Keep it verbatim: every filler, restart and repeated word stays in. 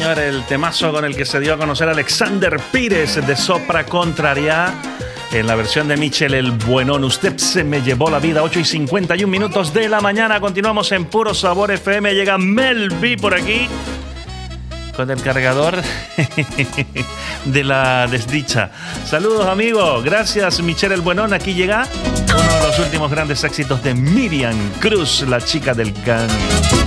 señor, el temazo con el que se dio a conocer Alexander Pires de Sopra Contraria en la versión de Michel el Buenón. Usted se me llevó la vida. Ocho y cincuenta y un minutos de la mañana. Continuamos en Puro Sabor F M. Llega Melvi por aquí con el cargador de la desdicha. Saludos, amigos. Gracias, Michel el Buenón. Aquí llega uno de los últimos grandes éxitos de Miriam Cruz, la chica del can.